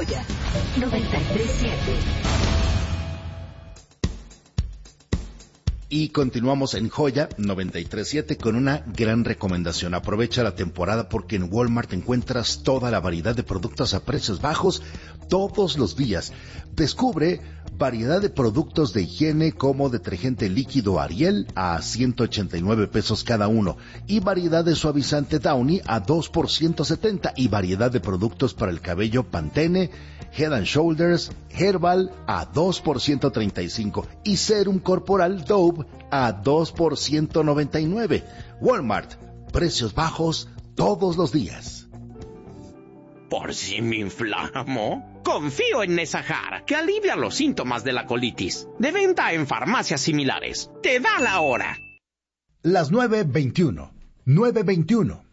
Joya 93.7. Y continuamos en Joya 93.7 con una gran recomendación. Aprovecha la temporada porque en Walmart encuentras toda la variedad de productos a precios bajos todos los días. Descubre variedad de productos de higiene como detergente líquido Ariel a 189 pesos cada uno y variedad de suavizante Downy a 2 por 170 y variedad de productos para el cabello Pantene, Head and Shoulders, Herbal a 2 por 135 y serum corporal Dove a 2 por 199. Walmart, precios bajos todos los días. ¿Por si me inflamo? Confío en Nesahar, que alivia los síntomas de la colitis. De venta en farmacias similares. Te da la hora. Las 9:21. 9:21.